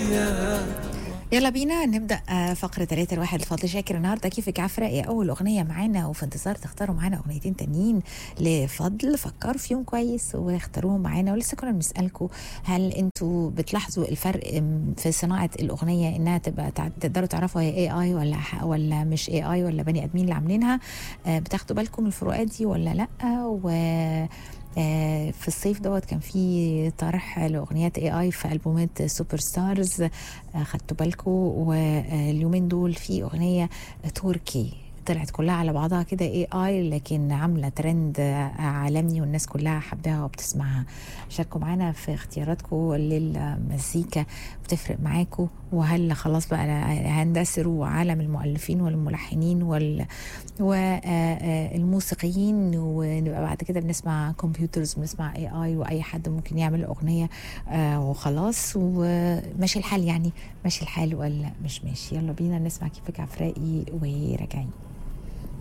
يلا بينا نبدأ فقرة 3 الفضل شاكر النهاردة. كيفك عفرة؟ ايه أول أغنية معانا؟ وفي انتظار تختاروا معانا أغنيتين تانيين لفضل. فكروا فيهم كويس واختاروهم معانا. ولسه كنا بنسألكم هل انتوا بتلاحظوا الفرق في صناعة الأغنية إنها تبقى تقدروا تعرفوا هي AI ولا مش AI ولا بني آدمين اللي عاملينها؟ بتاخدوا بالكم من الفروقات دي ولا لأ؟ في الصيف دوت كان في طرح لأغنيات AI في ألبومات سوبر ستارز. خدتوا بالكم؟ واليومين دول في أغنية تركي طلعت كلها على بعضها كده AI لكن عاملة ترند عالمي والناس كلها حباها وبتسمعها. شاركوا معانا في اختياراتكم للمزيكا، بتفرق معاكم؟ وهل خلاص بقى هندسروا عالم المؤلفين والملحنين والموسيقيين ونبقى بعد كده بنسمع كمبيوترز بنسمع AI وأي حد ممكن يعمل أغنية وخلاص وماشي الحال؟ يعني ماشي الحال ولا مش ماشي؟ يلا بينا نسمع كيفك عفرائي وراجعين.